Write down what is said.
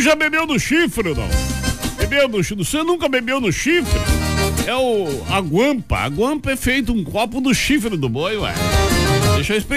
já bebeu no chifre, não? Bebeu no chifre? Você nunca bebeu no chifre? É a guampa. A guampa é feito um copo do chifre do boi, ué. Deixa eu explicar.